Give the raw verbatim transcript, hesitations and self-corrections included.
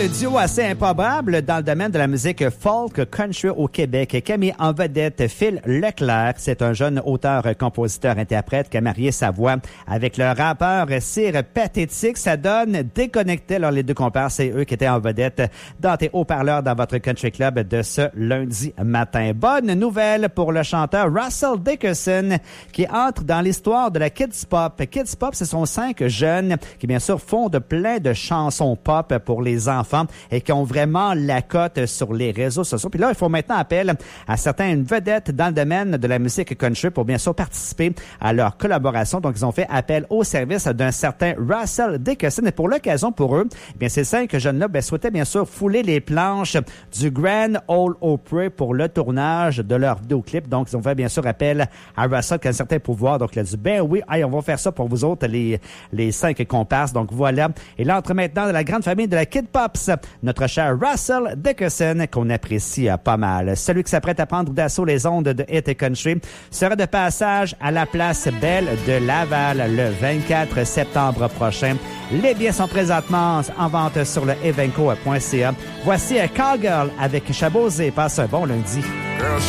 Duo assez improbable dans le domaine de la musique folk country au Québec, qui a mis en vedette Phil Leclerc. C'est un jeune auteur, compositeur, interprète qui a marié sa voix avec le rappeur Cire Pathétique. Ça donne Déconnecté. Alors les deux compères, c'est eux qui étaient en vedette dans tes haut-parleurs dans votre country club de ce lundi matin. Bonne nouvelle pour le chanteur Russell Dickerson qui entre dans l'histoire de la Kids Pop. Kids Pop, ce sont cinq jeunes qui bien sûr font de plein de chansons pop pour les enfants et qui ont vraiment la cote sur les réseaux sociaux. Puis là, il faut maintenant appel à certaines vedettes dans le domaine de la musique country pour bien sûr participer à leur collaboration. Donc, ils ont fait appel au service d'un certain Russell Dickerson. Et pour l'occasion, pour eux, eh bien, ces cinq jeunes-là ben, souhaitaient bien sûr fouler les planches du Grand Ole Opry pour le tournage de leur vidéoclip. Donc, ils ont fait bien sûr appel à Russell qui a un certain pouvoir. Donc, il a dit, ben oui, hey, on va faire ça pour vous autres, les, les cinq comparses. Donc, voilà. Et là, entre maintenant de la grande famille de la Kid Pops, notre cher Russell Dickerson, qu'on apprécie pas mal. Celui qui s'apprête à prendre d'assaut les ondes de Hit et Country sera de passage à la place Belle de Laval le vingt-quatre septembre prochain. Les billets sont présentement en vente sur le evenco point c a. Voici Call Girl avec Chabosé. Passe un bon lundi. Girl,